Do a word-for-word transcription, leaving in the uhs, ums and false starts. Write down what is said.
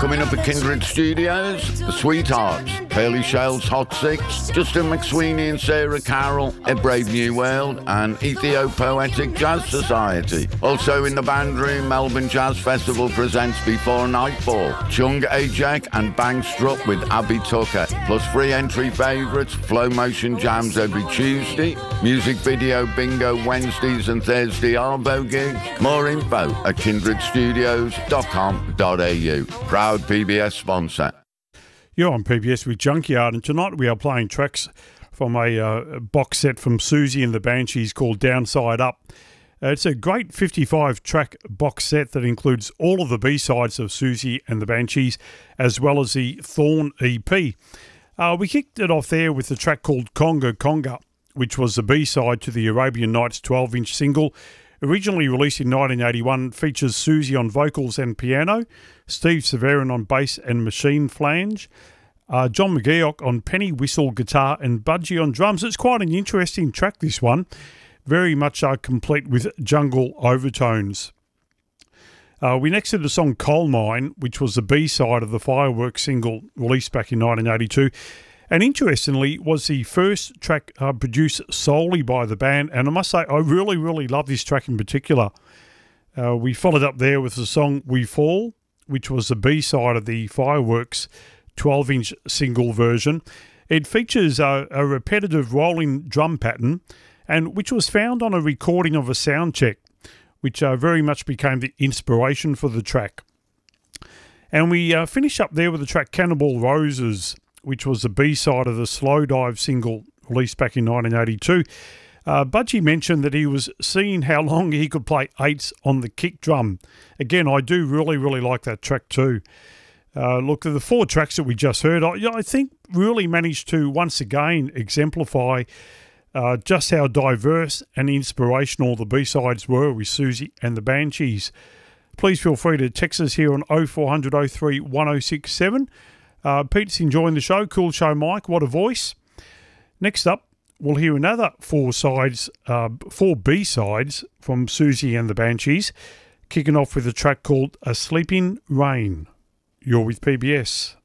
Coming up at Kindred Studios, The Sweethearts, Pearly Shale's Hot Six, Justin McSweeney and Sarah Carroll, A Brave New World, and Ethio-Poetic Jazz Society. Also in the band room, Melbourne Jazz Festival presents Before Nightfall, Chung Ajak and Bang Struck with Abby Tucker, plus free entry favourites, Flow Motion Jams every Tuesday, music video bingo Wednesdays and Thursday Arvo gigs. More info at kindred studios dot com dot a u. Proud P B S sponsor. You're on P B S with Junkyard, and tonight we are playing tracks from a uh, box set from Susie and the Banshees called Downside Up. Uh, it's a great fifty-five track box set that includes all of the B-sides of Susie and the Banshees, as well as the Thorn E P. Uh, we kicked it off there with the track called Conga Conga, which was the B-side to the Arabian Nights twelve inch single. Originally released in nineteen eighty-one, features Susie on vocals and piano, Steve Severin on bass and machine flange, uh, John McGeoch on penny whistle guitar and Budgie on drums. It's quite an interesting track, this one. Very much uh, complete with jungle overtones. Uh, we next did the song Coal Mine, which was the B-side of the Fireworks single released back in nineteen eighty-two. And interestingly, was the first track uh, produced solely by the band. And I must say, I really, really love this track in particular. Uh, we followed up there with the song We Fall, which was the B-side of the Fireworks twelve inch single version. It features a, a repetitive rolling drum pattern, and which was found on a recording of a sound check, which uh, very much became the inspiration for the track. And we uh, finish up there with the track Cannibal Roses, which was the B-side of the Slow Dive single released back in nineteen eighty-two. Uh, Budgie mentioned that he was seeing how long he could play eights on the kick drum. Again, I do really, really like that track too. Uh, look, the four tracks that we just heard, I, I think really managed to once again exemplify uh, just how diverse and inspirational the B-sides were with Susie and the Banshees. Please feel free to text us here on oh four hundred oh three one oh six seven. Uh, Pete's enjoying the show. Cool show, Mike. What a voice. Next up, we'll hear another four sides, uh, four B-sides from Susie and the Banshees, kicking off with a track called A Sleeping Rain. You're with P B S.